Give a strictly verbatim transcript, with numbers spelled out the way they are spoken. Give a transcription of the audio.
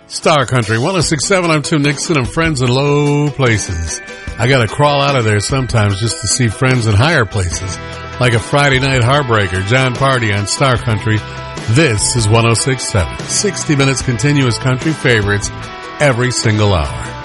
Star Country, one oh six point seven, I'm Tim Nixon. I'm friends in low places. I gotta crawl out of there sometimes just to see friends in higher places, like a Friday night heartbreaker, John Party on Star Country. This is one oh six point seven, sixty minutes continuous country favorites every single hour.